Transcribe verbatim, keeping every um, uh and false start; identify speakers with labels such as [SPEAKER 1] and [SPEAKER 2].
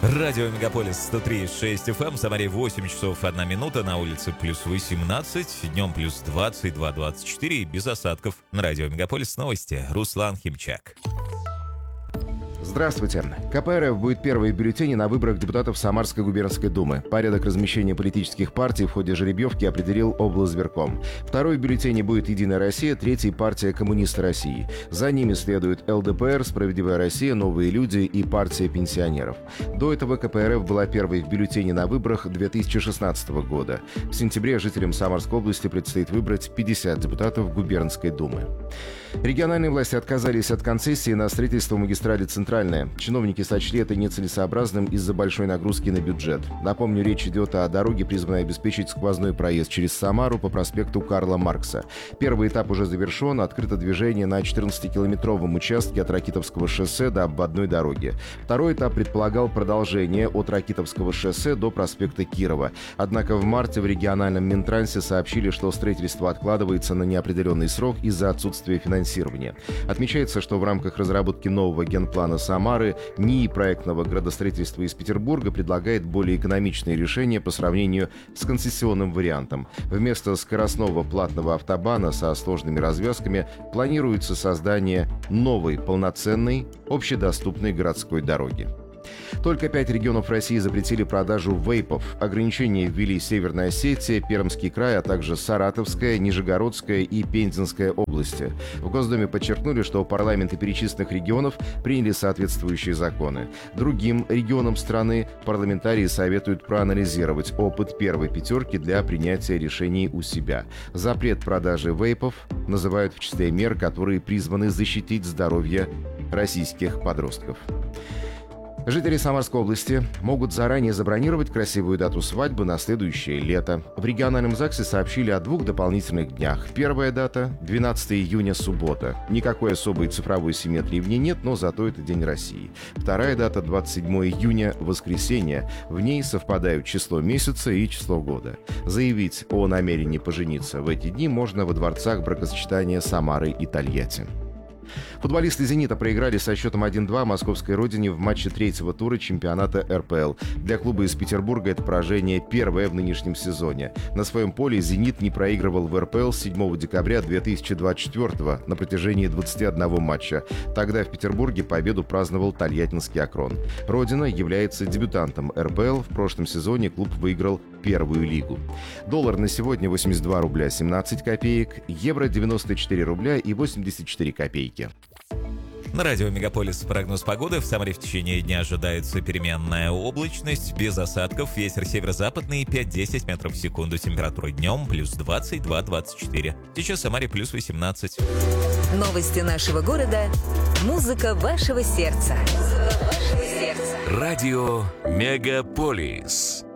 [SPEAKER 1] Радио Мегаполис сто три и шесть эф эм, в Самаре восемь часов одна минута, на улице плюс восемнадцать, днем плюс двадцать два двадцать четыре, без осадков. На радио Мегаполис новости. Руслан Химчак.
[SPEAKER 2] Здравствуйте. ка пэ эр эф будет первой в бюллетене на выборах депутатов Самарской губернской думы. Порядок размещения политических партий в ходе жеребьевки определил облсбирком. Второй в бюллетене будет «Единая Россия», третий – партия «Коммунисты России». За ними следуют эл дэ пэ эр, «Справедливая Россия», «Новые люди» и партия пенсионеров. До этого ка пэ эр эф была первой в бюллетене на выборах две тысячи шестнадцатого года. В сентябре жителям Самарской области предстоит выбрать пятьдесят депутатов губернской думы. Региональные власти отказались от концессии на строительство магистрали «Центральная». Чиновники сочли это нецелесообразным из-за большой нагрузки на бюджет. Напомню, речь идет о дороге, призванной обеспечить сквозной проезд через Самару по проспекту Карла Маркса. Первый этап уже завершен, открыто движение на четырнадцатикилометровом участке от Ракитовского шоссе до обводной дороги. Второй этап предполагал продолжение от Ракитовского шоссе до проспекта Кирова. Однако в марте в региональном Минтрансе сообщили, что строительство откладывается на неопределенный срок из-за отсутствия финансирования. Отмечается, что в рамках разработки нового генплана Самары НИИ проектного градостроительства из Петербурга предлагает более экономичные решения по сравнению с концессионным вариантом. Вместо скоростного платного автобана со сложными развязками планируется создание новой полноценной общедоступной городской дороги. Только пять регионов России запретили продажу вейпов. Ограничения ввели Северная Осетия, Пермский край, а также Саратовская, Нижегородская и Пензенская области. В Госдуме подчеркнули, что парламенты перечисленных регионов приняли соответствующие законы. Другим регионам страны парламентарии советуют проанализировать опыт первой пятерки для принятия решений у себя. Запрет продажи вейпов называют в числе мер, которые призваны защитить здоровье российских подростков. Жители Самарской области могут заранее забронировать красивую дату свадьбы на следующее лето. В региональном ЗАГСе сообщили о двух дополнительных днях. Первая дата – двенадцатого июня, суббота. Никакой особой цифровой симметрии в ней нет, но зато это День России. Вторая дата – двадцать седьмого июня, воскресенье. В ней совпадают число месяца и число года. Заявить о намерении пожениться в эти дни можно во дворцах бракосочетания Самары и Тольятти. Футболисты «Зенита» проиграли со счетом один-два московской родине в матче третьего тура чемпионата эр пэ эл. Для клуба из Петербурга это поражение первое в нынешнем сезоне. На своем поле «Зенит» не проигрывал в эр пэ эл с седьмого декабря две тысячи двадцать четвёртого на протяжении двадцати одного матча. Тогда в Петербурге победу праздновал тольяттинский «Акрон». Родина является дебютантом эр пэ эл. В прошлом сезоне клуб выиграл первую лигу. Доллар на сегодня восемьдесят два рубля семнадцать копеек, евро девяносто четыре рубля и восемьдесят четыре копейки.
[SPEAKER 1] На радио Мегаполис прогноз погоды. В Самаре в течение дня ожидается переменная облачность, без осадков. Ветер северо-западный пять-десять метров в секунду. Температура днем плюс двадцать два двадцать четыре. Сейчас в Самаре плюс восемнадцать.
[SPEAKER 3] Новости нашего города. Музыка вашего сердца. Музыка вашего сердца.
[SPEAKER 4] Радио Мегаполис.